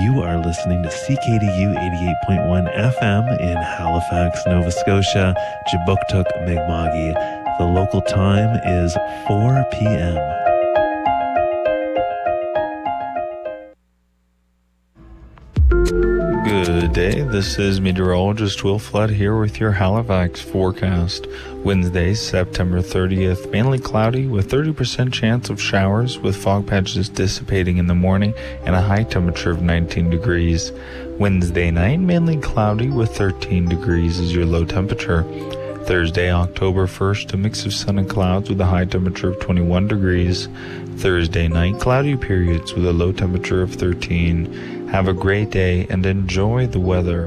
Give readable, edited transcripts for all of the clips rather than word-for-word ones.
You are listening to CKDU 88.1 FM in Halifax, Nova Scotia, Jibuktuk, Mi'kma'ki. The local time is 4 p.m. Good day, this is meteorologist Will Flood here with your Halifax forecast. Wednesday, September 30th, mainly cloudy with 30% chance of showers with fog patches dissipating in the morning and a high temperature of 19 degrees. Wednesday night, mainly cloudy with 13 degrees is your low temperature. Thursday, October 1st, a mix of sun and clouds with a high temperature of 21 degrees. Thursday night, cloudy periods with a low temperature of 13. Have a great day and enjoy the weather.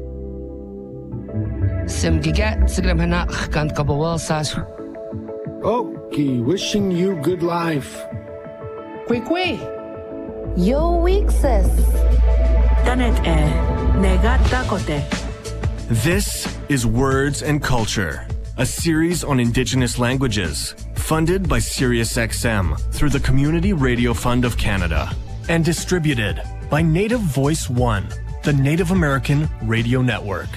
Okay, wishing you good life. Kwekwe. Yo weeksis. Tanet negata kote. This is Words and Culture, a series on Indigenous languages, funded by SiriusXM through the Community Radio Fund of Canada, and distributed by Native Voice One, the Native American Radio Network.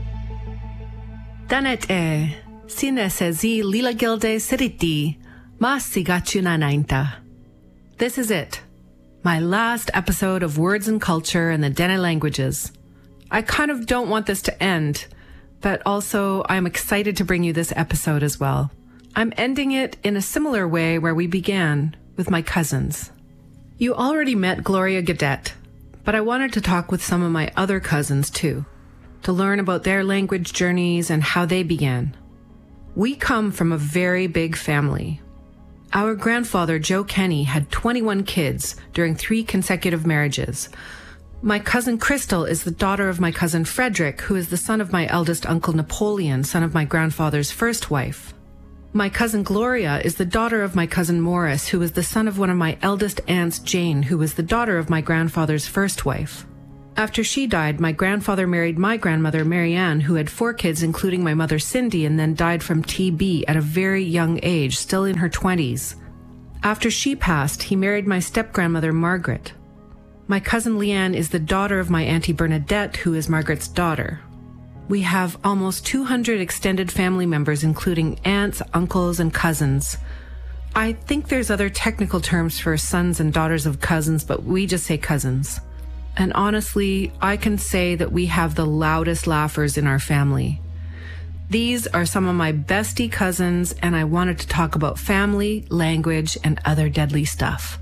Tanet sinesezi lila gilde siriti masigachuna nainta. This is it, my last episode of Words and Culture in the Dene languages. I kind of don't want this to end, but also I'm excited to bring you this episode as well. I'm ending it in a similar way where we began, with my cousins. You already met Gloria Gadet, but I wanted to talk with some of my other cousins too, to learn about their language journeys and how they began. We come from a very big family. Our grandfather, Joe Kenny, had 21 kids during 3 consecutive marriages. My cousin Crystal is the daughter of my cousin Frederick, who is the son of my eldest uncle Napoleon, son of my grandfather's first wife. My cousin Gloria is the daughter of my cousin Morris, who is the son of one of my eldest aunts, Jane, who was the daughter of my grandfather's first wife. After she died, my grandfather married my grandmother, Marianne, who had 4 kids, including my mother, Cindy, and then died from TB at a very young age, still in her 20s. After she passed, he married my step-grandmother, Margaret. My cousin Leanne is the daughter of my Auntie Bernadette, who is Margaret's daughter. We have almost 200 extended family members, including aunts, uncles, and cousins. I think there's other technical terms for sons and daughters of cousins, but we just say cousins. And honestly, I can say that we have the loudest laughers in our family. These are some of my bestie cousins, and I wanted to talk about family, language, and other deadly stuff.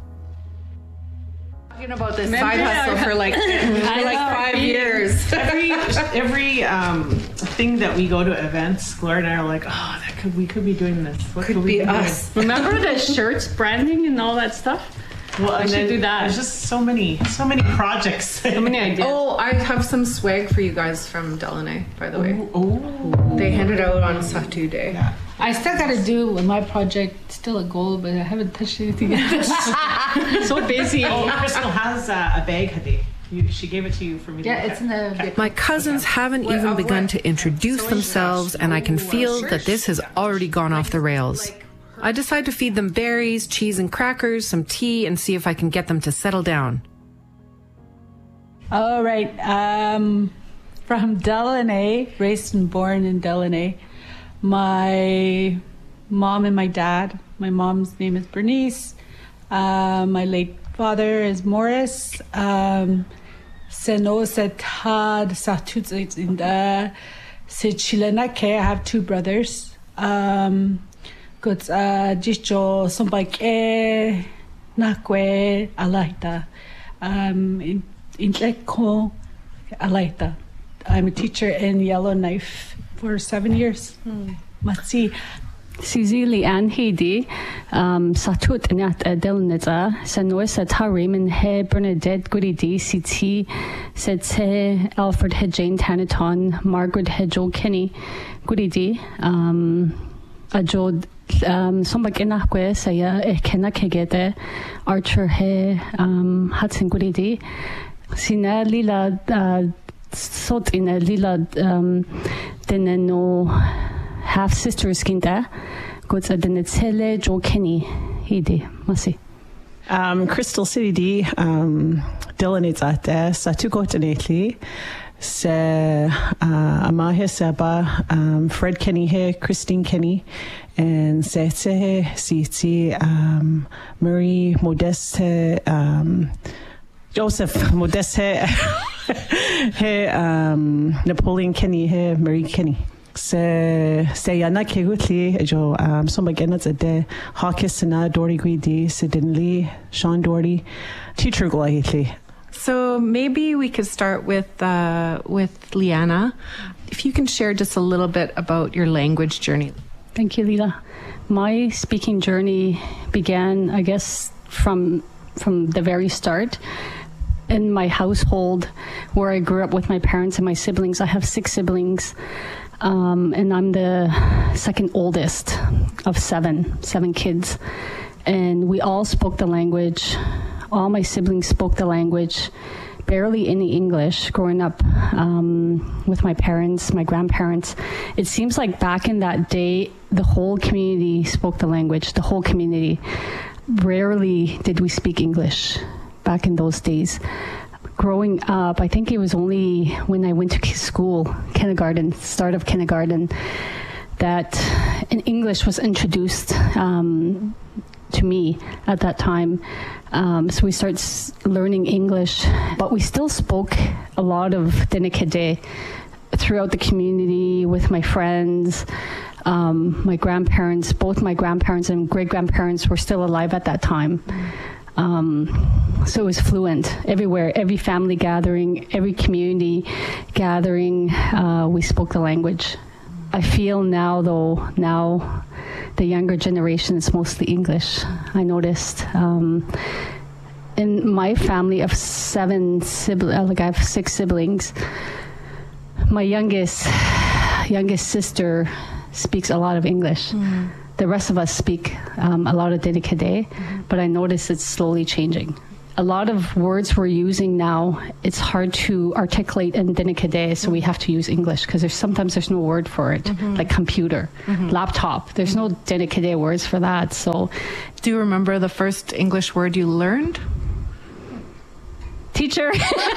About this side hustle for like 5 years. every thing that we go to events, Gloria and I are like, oh, we could be doing this. What could be us. Remember the shirts, branding, and all that stuff? Well, I should do that. There's just so many projects. So many ideas. Oh, I have some swag for you guys from Delaney, by the way. Oh. They handed out on Satu Day. Yeah. I still got to do with my project, still a goal, but I haven't touched anything yet. So busy. Oh, Crystal has a bag, Hadi. She gave it to you for me to look it's in the... My cousins haven't even begun to introduce themselves, and I can feel that this has already gone off the rails. I decide to feed them berries, cheese and crackers, some tea, and see if I can get them to settle down. All right. From Delaney, raised and born in Delaney. My mom and my dad. My mom's name is Bernice. My late father is Morris. Seno setad satut in the Sichilenake. I have 2 brothers. Good Jicho Sombake Nakwe Alaita. In Leko Alaita. I'm a teacher in Yellowknife for 7 years. Matsi. Sizili Ann Heidi, Satut Nat Delneta, Sanoisa Tarim, He Bernadette Goody CT, Setse Alfred He Jane Tanaton, Margaret He Joe Kenny, Goody Ajod Sombakinakwe, Saya Ekena Kegete, Archer He Hudson Goody, Sina Lila Sot in a Lila Deneno. Half sisters kinda, goes at the Netzele Joe Kenny, Hidi, Masi. Crystal City D, Dylan Itzate, Satukotanetli, Se Amahe Seba, Fred Kenny here, Christine Kenny, and Sete Siti, Marie Modeste, Joseph Modeste, Napoleon Kenny here, Marie Kenny. Se yana kegutli jo some genets a de Hawkisana Dory Guidi Sidinli Sean Doherty teacher glahitli. So maybe we could start with Liana. If you can share just a little bit about your language journey. Thank you, Lila. My speaking journey began, I guess, from the very start. In my household where I grew up with my parents and my siblings, I have 6 siblings. And I'm the second oldest of seven kids. And we all spoke the language. All my siblings spoke the language, barely any English growing up with my parents, my grandparents. It seems like back in that day, the whole community spoke the language, the whole community. Rarely did we speak English back in those days. Growing up, I think it was only when I went to school, kindergarten, start of kindergarten, that an English was introduced to me at that time. So we started learning English, but we still spoke a lot of Dene throughout the community with my friends. My grandparents, both my grandparents and great-grandparents were still alive at that time. So it was fluent everywhere, every family gathering, every community gathering, we spoke the language. I feel now, though, the younger generation is mostly English, I noticed. In my family of 7 siblings, like I have 6 siblings, my youngest sister speaks a lot of English. The rest of us speak a lot of Dene, but I notice it's slowly changing. A lot of words we're using now, it's hard to articulate in Dene, so we have to use English because sometimes there's no word for it, like computer, laptop. There's no Dene words for that. So, do you remember the first English word you learned? Teacher.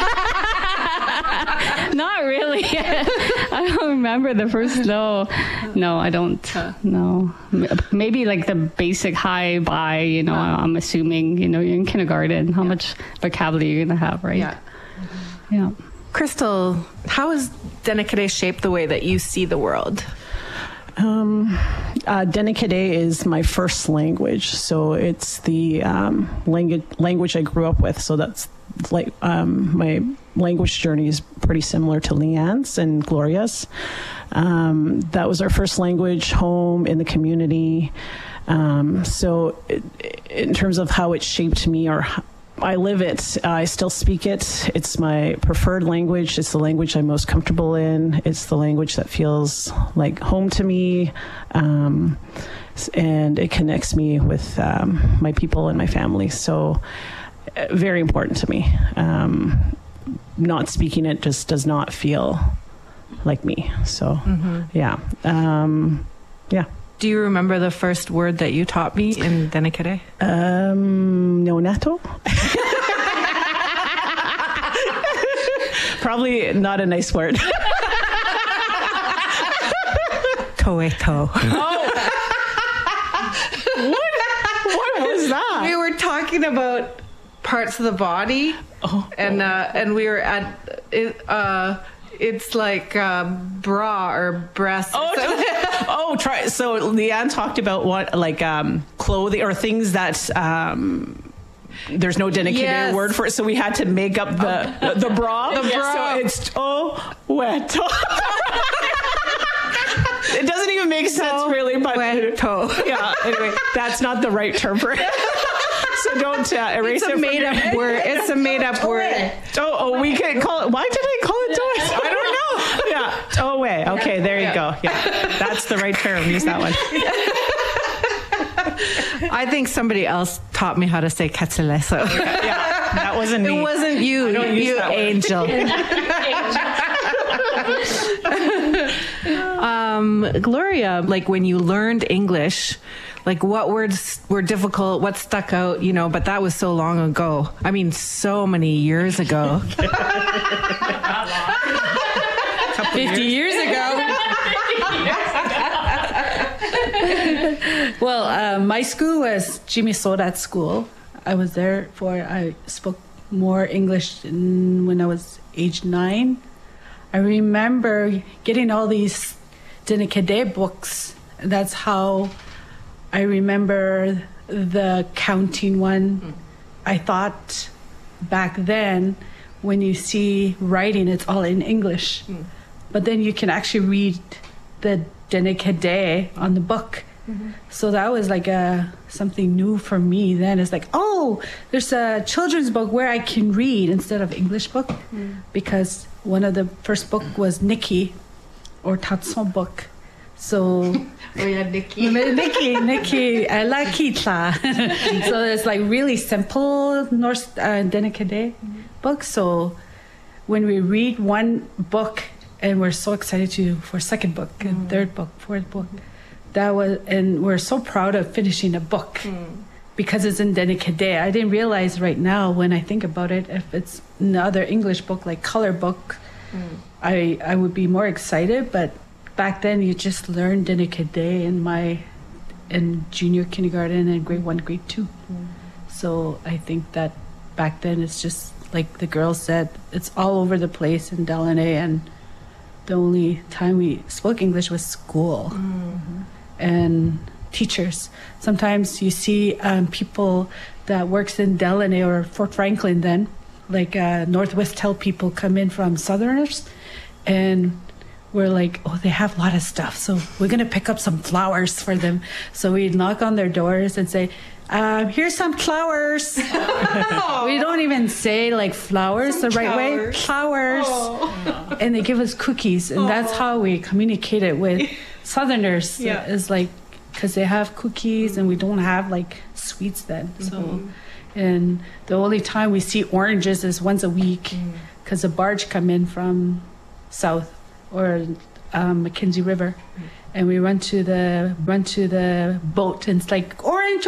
Not really. I don't remember the first. No, I don't. No, maybe like the basic hi, bye. You know, I'm assuming. You know, you're in kindergarten. How much vocabulary you're gonna have, right? Yeah. Crystal, how has Dene shaped the way that you see the world? Dene is my first language, so it's the language I grew up with. So that's like my language journey is pretty similar to Leanne's and Gloria's. That was our first language, home, in the community. So in terms of how it shaped me, or I live it, I still speak it. It's my preferred language. It's the language I'm most comfortable in. It's the language that feels like home to me. And it connects me with my people and my family. So very important to me. Not speaking it just does not feel like me. So, yeah. Do you remember the first word that you taught me in Dene? Neonato. Probably not a nice word. Toeto. What was that? We were talking about parts of the body, and we were at it. It's like bra or breast. Try. So Leanne talked about what, like clothing or things that there's no Dene word for it, so we had to make up the bra. The bra. So it's wet. It doesn't even make sense really, but yeah. Anyway, that's not the right term for it. So don't erase it. It's a made-up word. It's a made-up word. We can call it. Why did I call it toe? I don't know. Yeah. Okay, there you go. Yeah, that's the right term. Use that one. I think somebody else taught me how to say Katseleso. Yeah, that wasn't me. It wasn't you. You angel. Gloria, like when you learned English, like what words were difficult, what stuck out, you know, but that was so long ago. I mean, so many years ago. 50 years ago. Well, my school was Jimmy Sodat School. I spoke more English when I was age 9. I remember getting all these Dinnikade books. That's how I remember the counting one. I thought back then when you see writing, it's all in English. But then you can actually read the Dinnikade on the book. So that was like something new for me then. It's like, oh, there's a children's book where I can read instead of English book. Because one of the first book was Nikki, or Tatson book. So Nikki, I like Kitla. So it's like really simple Norse Dinnikade book. So when we read one book and we're so excited for second book and third book, fourth book, and we're so proud of finishing a book because it's in Dinnikade. I didn't realize right now when I think about it, if it's another English book like color book, I would be more excited. But back then you just learned Dinnikade in junior kindergarten and grade 1, grade 2. So I think that back then it's just like the girls said, it's all over the place in Delaney, and the only time we spoke English was school. And teachers. Sometimes you see people that works in Delaney or Fort Franklin then, like Northwest Tel people come in from Southerners, and we're like, oh, they have a lot of stuff, so we're going to pick up some flowers for them. So we knock on their doors and say, here's some flowers. We don't even say like flowers the right way. Flowers. And they give us cookies, and that's how we communicated with Southerners. Is like, because they have cookies and we don't have like sweets then. So, and the only time we see oranges is once a week, because a barge come in from south or Mackenzie River, and we run to the boat, and it's like orange